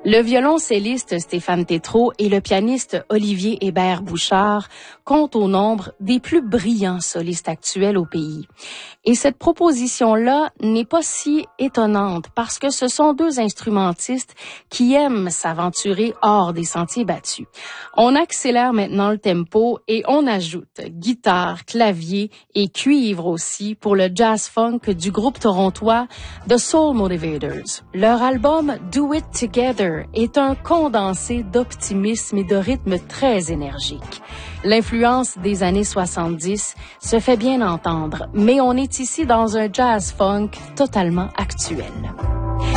Le violoncelliste Stéphane Tétrault et le pianiste Olivier Hébert-Bouchard comptent au nombre des plus brillants solistes actuels au pays. Et cette proposition-là n'est pas si étonnante parce que ce sont deux instrumentistes qui aiment s'aventurer hors des sentiers battus. On accélère maintenant le tempo et on ajoute guitare, clavier et cuivre aussi pour le jazz funk du groupe torontois The Soul Motivators. Leur album Do It Together est un condensé d'optimisme et de rythme très énergique. L'influence des années 70 se fait bien entendre, mais on est ici dans un jazz funk totalement actuel.